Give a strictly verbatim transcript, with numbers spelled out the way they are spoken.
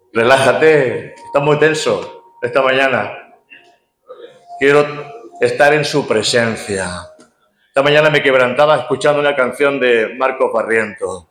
Relájate, está muy tenso esta mañana. Quiero estar en su presencia. Esta mañana me quebrantaba escuchando una canción de Marcos Barrientos.